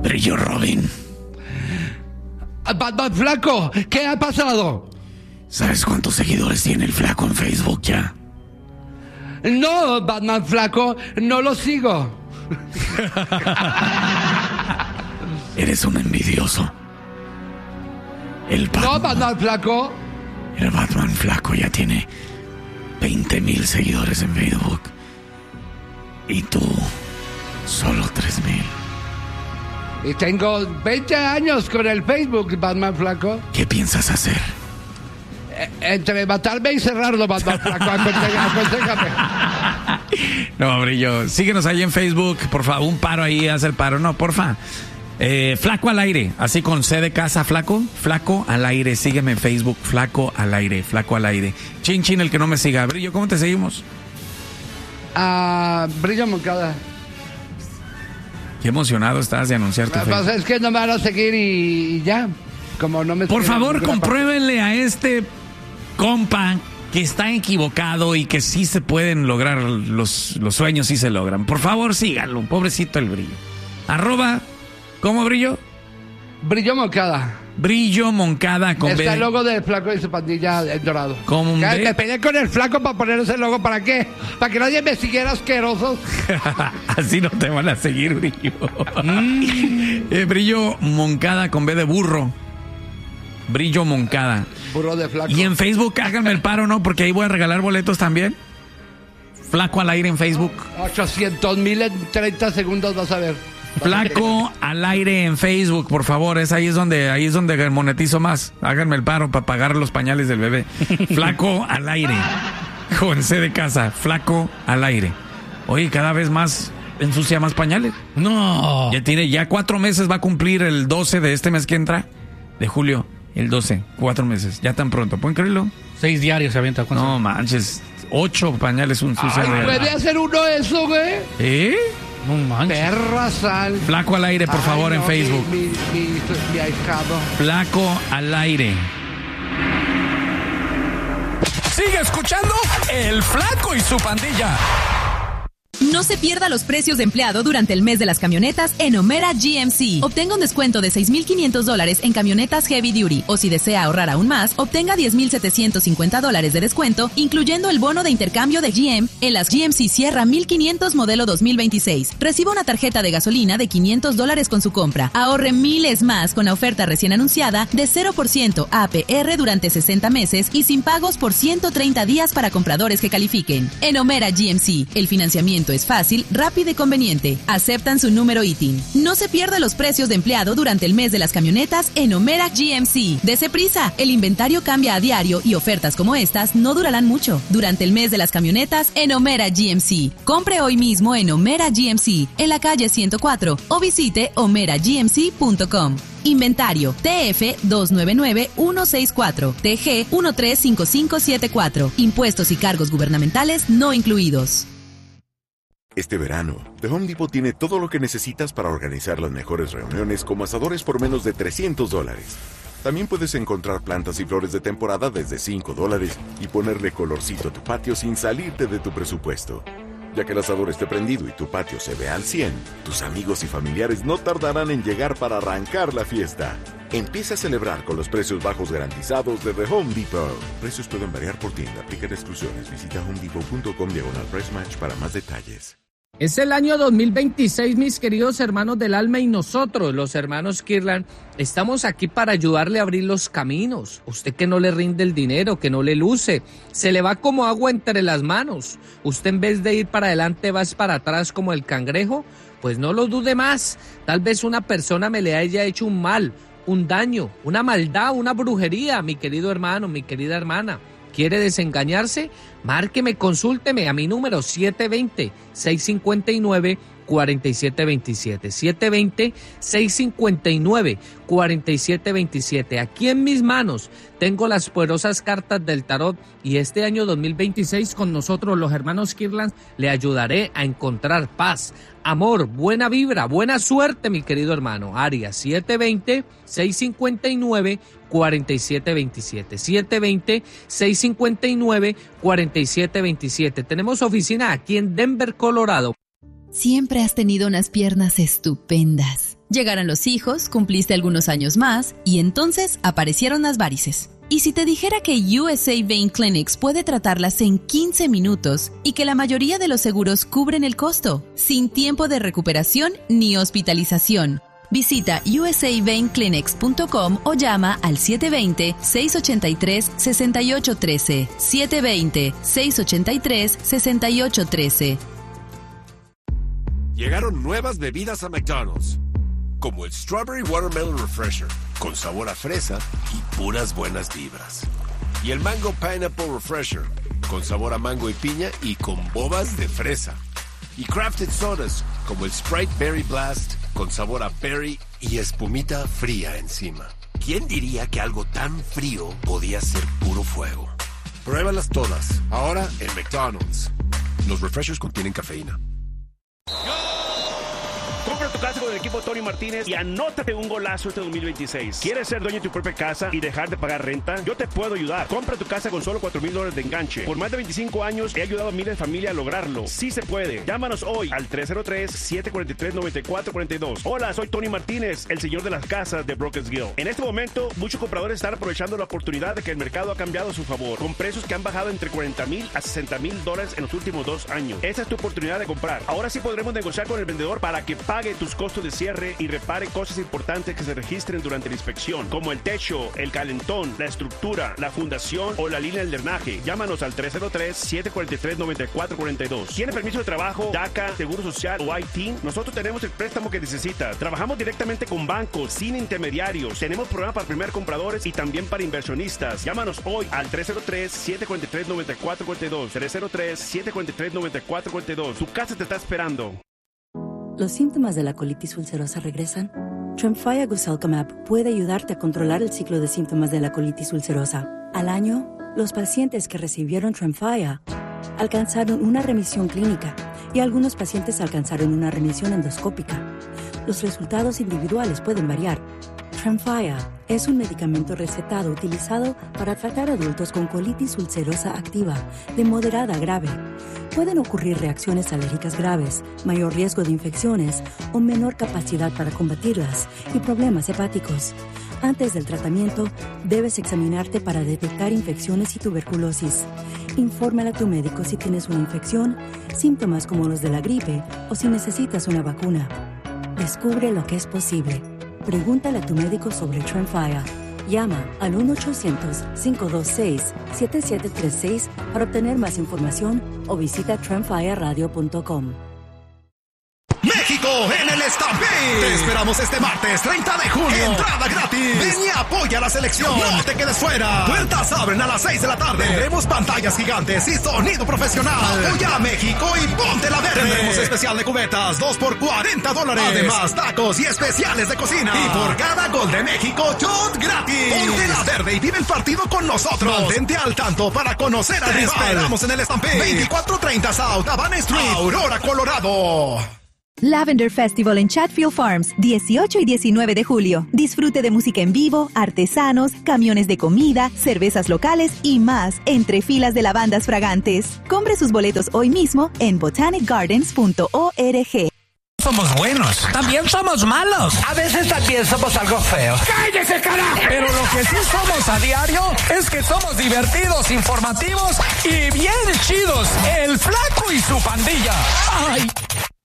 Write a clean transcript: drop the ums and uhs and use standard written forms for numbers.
Brillo Robin. Batman Flaco, ¿qué ha pasado? ¿Sabes cuántos seguidores tiene el Flaco en Facebook ya? No, Batman Flaco, no lo sigo. Eres un envidioso. No, Batman Flaco. El Batman Flaco ya tiene 20,000 seguidores en Facebook. Y tú, solo 3,000. Y tengo 20 años con el Facebook, Batman Flaco. ¿Qué piensas hacer? Entre matarme y cerrarlo, Batman Flaco. Aconséjame. No, Brillo, síguenos ahí en Facebook, por favor, un paro ahí, haz el paro. No, porfa. Flaco al aire, así con C de casa, Flaco al aire, sígueme en Facebook, Flaco al aire. Chin Chin, el que no me siga. Brillo, ¿cómo te seguimos? Brillo Moncada. Qué emocionado estás de anunciar tu Facebook. Es que no me van a seguir y ya. Como no me Por favor, parte. compruébenle a este compa que está equivocado y que sí se pueden lograr los sueños, sí se logran. Por favor, síganlo, pobrecito el Brillo. ¿Cómo, Brillo? Brillo Moncada. Brillo Moncada con Está B. el logo del Flaco y su pandilla en dorado. ¿Cómo un B? Me peleé con el Flaco para poner ese logo. ¿Para qué? Para que nadie me siguiera asqueroso. Así no te van a seguir, Brillo. Brillo Moncada con B de burro. Brillo Moncada. Burro de Flaco. Y en Facebook háganme el paro, ¿no? Porque ahí voy a regalar boletos también. Flaco al aire en Facebook. 800,000 en 30 segundos vas a ver. Flaco al aire en Facebook, por favor. Ahí es donde monetizo más. Háganme el paro para pagar los pañales del bebé. Flaco al aire. Con C de casa. Flaco al aire. Oye, cada vez más ensucia más pañales. No. Ya 4 meses va a cumplir el 12 de este mes que entra. De julio. El 12. 4 meses. Ya tan pronto. ¿Pueden creerlo? 6 diarios se avienta. No manches. 8 pañales ensucian. ¿Puede hacer uno eso, güey? No manches. Perra sal. Flaco al aire, por favor, en Facebook. Mi ahijado. Flaco al aire. Sigue escuchando El Flaco y su pandilla. No se pierda los precios de empleado durante el mes de las camionetas en Omera GMC. Obtenga un descuento de $6,500 en camionetas Heavy Duty. O si desea ahorrar aún más, obtenga $10,750 de descuento, incluyendo el bono de intercambio de GM en las GMC Sierra 1500 modelo 2026. Reciba una tarjeta de gasolina de $500 con su compra. Ahorre miles más con la oferta recién anunciada de 0% APR durante 60 meses y sin pagos por 130 días para compradores que califiquen. En Omera GMC, el financiamiento es fácil, rápido y conveniente. Aceptan su número ITIN. No se pierda los precios de empleado durante el mes de las camionetas en Omera GMC. Dese prisa, el inventario cambia a diario y ofertas como estas no durarán mucho. Durante el mes de las camionetas en Omera GMC. Compre hoy mismo en Omera GMC, en la calle 104 o visite omeragmc.com. Inventario TF 299164, TG 135574. Impuestos y cargos gubernamentales no incluidos. Este verano, The Home Depot tiene todo lo que necesitas para organizar las mejores reuniones como asadores por menos de $300. También puedes encontrar plantas y flores de temporada desde $5 y ponerle colorcito a tu patio sin salirte de tu presupuesto. Ya que el asador esté prendido y tu patio se vea al 100, tus amigos y familiares no tardarán en llegar para arrancar la fiesta. Empieza a celebrar con los precios bajos garantizados de The Home Depot. Precios pueden variar por tienda, aplican exclusiones. Visita homedepot.com/price match para más detalles. Es el año 2026, mis queridos hermanos del alma, y nosotros, los hermanos Kirlan, estamos aquí para ayudarle a abrir los caminos. Usted que no le rinde el dinero, que no le luce, se le va como agua entre las manos. Usted en vez de ir para adelante va para atrás como el cangrejo, pues no lo dude más. Tal vez una persona me le haya hecho un mal, un daño, una maldad, una brujería, mi querido hermano, mi querida hermana. ¿Quiere desengañarse? Márqueme, consúlteme a mi número 720-659-4727. 720-659-4727. Aquí en mis manos tengo las poderosas cartas del tarot y este año 2026 con nosotros, los hermanos Kirlan, le ayudaré a encontrar paz, amor, buena vibra, buena suerte, mi querido hermano. Área 720-659-4727. 720-659-4727. Tenemos oficina aquí en Denver, Colorado. Siempre has tenido unas piernas estupendas. Llegaron los hijos, cumpliste algunos años más y entonces aparecieron las varices. ¿Y si te dijera que USA Vein Clinics puede tratarlas en 15 minutos y que la mayoría de los seguros cubren el costo, sin tiempo de recuperación ni hospitalización? Visita usaveinclinics.com o llama al 720-683-6813. 720-683-6813. Llegaron nuevas bebidas a McDonald's, como el Strawberry Watermelon Refresher, con sabor a fresa y puras buenas vibras. Y el Mango Pineapple Refresher, con sabor a mango y piña y con bobas de fresa. Y Crafted Sodas, como el Sprite Berry Blast, con sabor a berry y espumita fría encima. ¿Quién diría que algo tan frío podía ser puro fuego? Pruébalas todas, ahora en McDonald's. Los refreshers contienen cafeína. Compra tu casa con el equipo Tony Martínez y anótate un golazo este 2026. ¿Quieres ser dueño de tu propia casa y dejar de pagar renta? Yo te puedo ayudar. Compra tu casa con solo $4,000 de enganche. Por más de 25 años he ayudado a miles de familias a lograrlo. Sí se puede. Llámanos hoy al 303-743-9442. Hola, soy Tony Martínez, el señor de las casas de Brokers Guild. En este momento, muchos compradores están aprovechando la oportunidad de que el mercado ha cambiado a su favor, con precios que han bajado entre $40,000 a $60,000 en los últimos 2 años. Esa es tu oportunidad de comprar. Ahora sí podremos negociar con el vendedor para que pague tus costos de cierre y repare cosas importantes que se registren durante la inspección, como el techo, el calentón, la estructura, la fundación o la línea del drenaje. Llámanos al 303-743-9442. ¿Tiene permiso de trabajo, DACA, seguro social o IT? Nosotros tenemos el préstamo que necesita. Trabajamos directamente con bancos, sin intermediarios. Tenemos programas para primer compradores y también para inversionistas. Llámanos hoy al 303-743-9442. 303-743-9442. Tu casa te está esperando. ¿Los síntomas de la colitis ulcerosa regresan? Tremfya Guselkumab puede ayudarte a controlar el ciclo de síntomas de la colitis ulcerosa. Al año, los pacientes que recibieron Tremfya alcanzaron una remisión clínica y algunos pacientes alcanzaron una remisión endoscópica. Los resultados individuales pueden variar. Tremfya es un medicamento recetado utilizado para tratar adultos con colitis ulcerosa activa de moderada a grave. Pueden ocurrir reacciones alérgicas graves, mayor riesgo de infecciones o menor capacidad para combatirlas y problemas hepáticos. Antes del tratamiento, debes examinarte para detectar infecciones y tuberculosis. Infórmale a tu médico si tienes una infección, síntomas como los de la gripe o si necesitas una vacuna. Descubre lo que es posible. Pregúntale a tu médico sobre Tremfya. Llama al 1-800-526-7736 para obtener más información o visita tremfyaradio.com. México en el Stampede. Te esperamos este martes 30 de junio. Entrada gratis. Ven y apoya a la selección. No te quedes fuera. Puertas abren a las 6 de la tarde. Tendremos pantallas gigantes y sonido profesional. Apoya a México y ponte la verde. Tendremos especial de cubetas, 2 por $40. Además, tacos y especiales de cocina. Y por cada gol de México, shot gratis. Ponte la verde y vive el partido con nosotros. Mantente al tanto para conocer al rival. Te esperamos en el Stampede. 2430 South Havana Street, Aurora, Colorado. Lavender Festival en Chatfield Farms, 18 y 19 de julio. Disfrute de música en vivo, artesanos, camiones de comida, cervezas locales y más entre filas de lavandas fragantes. Compre sus boletos hoy mismo en botanicgardens.org. Somos buenos, también somos malos. A veces también somos algo feos. ¡Cállese, carajo! Pero lo que sí somos a diario es que somos divertidos, informativos y bien chidos. El Flaco y su pandilla. ¡Ay!